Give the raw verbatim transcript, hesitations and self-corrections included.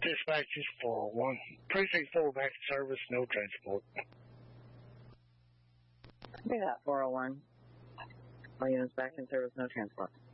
Dispatch is four oh one. Precinct four back in service, no transport. We got four oh one. All units back in service, no transport.